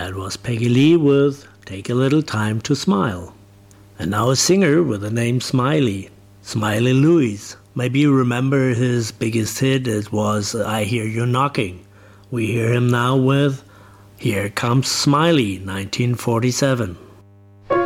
That was Peggy Lee with Take a Little Time to Smile. And now a singer with the name Smiley, Smiley Lewis. Maybe you remember his biggest hit, it was I Hear You Knocking. We hear him now with Here Comes Smiley, 1947.